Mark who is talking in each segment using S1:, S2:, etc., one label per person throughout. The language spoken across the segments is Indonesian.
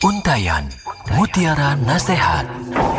S1: Untayan Mutiara Nasihat.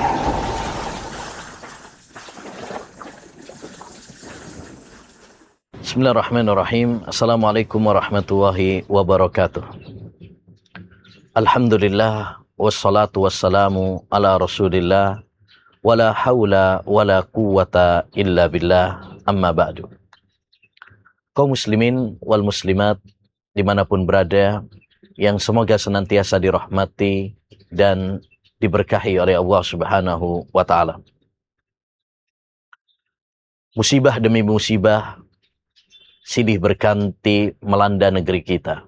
S2: Bismillahirrahmanirrahim. Assalamualaikum warahmatullahi wabarakatuh. Alhamdulillah, wassalatu wassalamu ala rasulillah, wala hawla wala quwwata illa billah, amma ba'du. Kaum muslimin wal muslimat dimanapun berada, yang semoga senantiasa dirahmati dan diberkahi oleh Allah Subhanahu wa ta'ala. Musibah demi musibah silih berganti melanda negeri kita.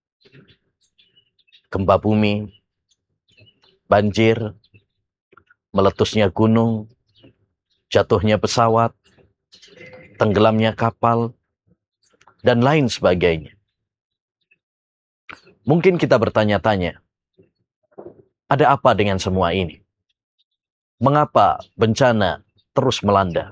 S2: Gempa bumi, banjir, meletusnya gunung, jatuhnya pesawat, tenggelamnya kapal, dan lain sebagainya. Mungkin kita bertanya-tanya, ada apa dengan semua ini? Mengapa bencana terus melanda?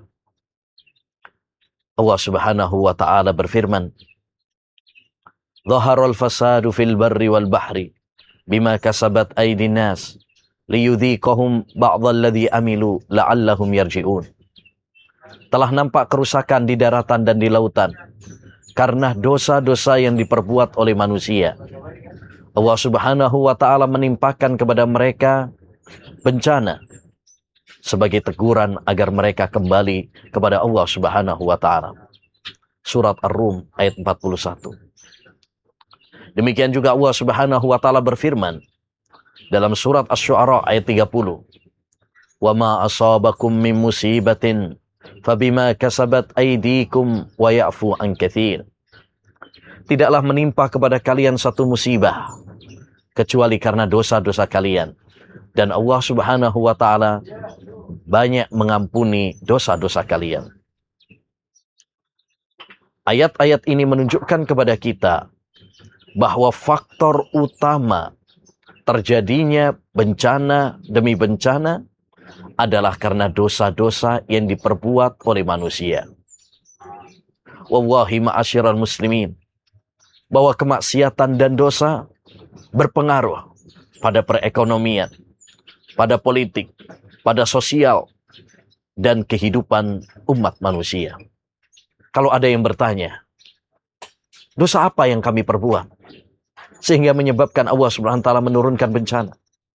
S2: Allah Subhanahu wa ta'ala berfirman, "Dhaharal fasadu fil barri wal bahri bima kasabat aydin nas liyudhiqahum ba'dalladzi amilu la'allahum yarji'un." Telah nampak kerusakan di daratan dan di lautan karena dosa-dosa yang diperbuat oleh manusia. Allah Subhanahu wa ta'ala menimpakan kepada mereka bencana sebagai teguran agar mereka kembali kepada Allah Subhanahu wa ta'ala. Surat Ar-Rum ayat 41. Demikian juga Allah Subhanahu wa ta'ala berfirman dalam surat Asy-Syu'ara ayat 30. "Wa ma asabakum min musibatin fabima kasabat aydikum wa ya'fu an katsir." Tidaklah menimpa kepada kalian satu musibah kecuali karena dosa-dosa kalian, dan Allah Subhanahu wa ta'ala banyak mengampuni dosa-dosa kalian. Ayat-ayat ini menunjukkan kepada kita bahwa faktor utama terjadinya bencana demi bencana adalah karena dosa-dosa yang diperbuat oleh manusia. Wallahi ma'asyiral muslimin, bahwa kemaksiatan dan dosa berpengaruh pada perekonomian, pada politik, pada sosial, dan kehidupan umat manusia. Kalau ada yang bertanya, dosa apa yang kami perbuat sehingga menyebabkan Allah Subhanahu wa ta'ala menurunkan bencana?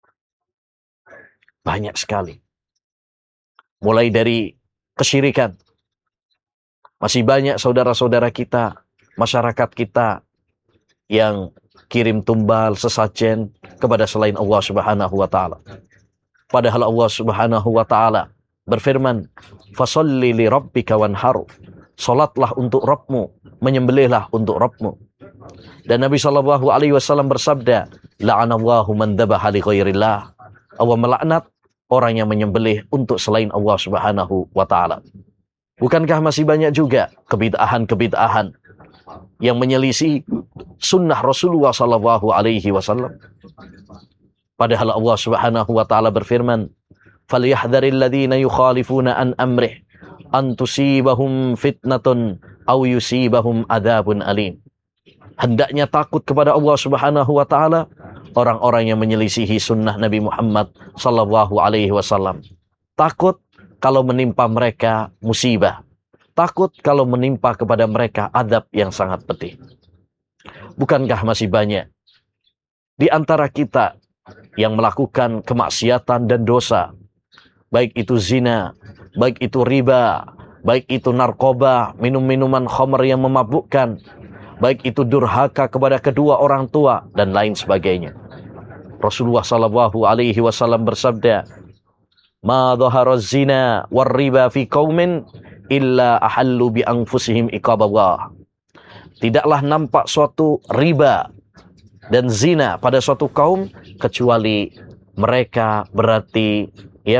S2: Banyak sekali. Mulai dari kesyirikan. Masih banyak saudara-saudara kita, masyarakat kita yang kirim tumbal, sesajen kepada selain Allah Subhanahu wa ta'ala. Padahal Allah Subhanahu wa ta'ala berfirman, "Fasholli li rabbika wanhar." Salatlah untuk Rabbmu, menyembelihlah untuk Rabbmu. Dan Nabi sallallahu alaihi wasallam bersabda, "La'anallahu man dzabaha li ghairillah." Allah melaknat orang yang menyembelih untuk selain Allah Subhanahu wa ta'ala. Bukankah masih banyak juga kebid'ahan-kebid'ahan yang menyelisih sunnah Rasulullah sallallahu alaihi wasallam? Padahal Allah Subhanahu wa ta'ala berfirman, "Falyahdharil ladzina yukhalifuna an amrih an tusibahum fitnatun aw yusibahum adzabun alim." Hendaknya takut kepada Allah Subhanahu wa ta'ala orang-orang yang menyelisihi sunnah Nabi Muhammad sallallahu alaihi wasallam. Takut kalau menimpa mereka musibah. Takut kalau menimpa kepada mereka adab yang sangat pedih. Bukankah masih banyak di antara kita yang melakukan kemaksiatan dan dosa, baik itu zina, baik itu riba, baik itu narkoba, minum-minuman khamr yang memabukkan, baik itu durhaka kepada kedua orang tua, dan lain sebagainya. Rasulullah sallallahu alaihi wasallam bersabda, "Ma dhahara zina war riba fi qaumin illa ahallu bi anfusihim iqaballah." Tidaklah nampak suatu riba dan zina pada suatu kaum kecuali mereka berarti